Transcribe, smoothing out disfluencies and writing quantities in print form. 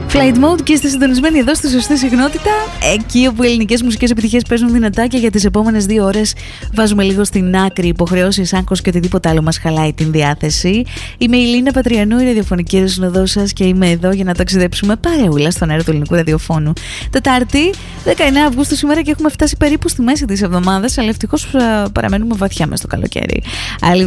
Flight Mode και είστε συντονισμένοι εδώ στη σωστή συχνότητα, εκεί όπου οι ελληνικές μουσικές επιτυχίες παίζουν δυνατά, και για τις επόμενες 2 ώρες βάζουμε λίγο στην άκρη υποχρεώσεις, άγχος και οτιδήποτε άλλο μας χαλάει την διάθεση. Είμαι η Λίνα Πατριανού, η ραδιοφωνική συνοδός σας, και είμαι εδώ για να ταξιδέψουμε παρεούλα στον αέρα του ελληνικού ραδιοφώνου. Τετάρτη, 19 Αυγούστου σήμερα, και έχουμε φτάσει περίπου στη μέση της εβδομάδας, αλλά ευτυχώς παραμένουμε βαθιά μες στο καλοκαίρι.